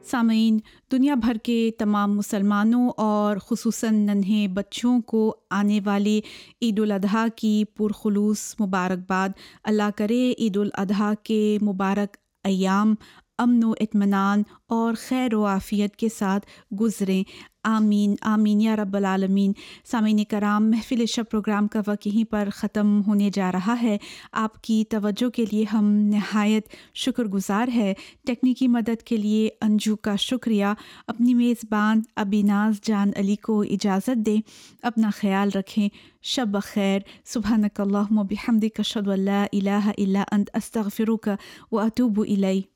सामीन, दुनिया भर के तमाम मुसलमानों और ख़ुसूसन नन्हे बच्चों को आने वाले ईद उल अज़हा की पुरखुलूस मुबारकबाद। अल्लाह करे ईद उल अज़हा के मुबारक अय्याम अमन व इत्मीनान और खैर व आफ़ियत के साथ गुज़रें। आमीन आमीन या रब्बल आलमीन। सामीन कराम, महफ़िल शब प्रोग्राम का वक्त यहीं पर ख़त्म होने जा रहा है। आपकी तवज्जो के लिए हम नहायत शुक्रगुज़ार है। टेक्निकी मदद के लिए अंजू का शुक्रिया। अपनी मेज़बान अबीनाज़ जान अली को इजाज़त दें। अपना ख़याल रखें। शब बख़ैर। सुब्हानक अल्लाहुम्मा बिहम्दिक अशहदु अल्ला इलाहा इल्ला अंत अस्तग़फ़िरुका व अतूबु इलैक।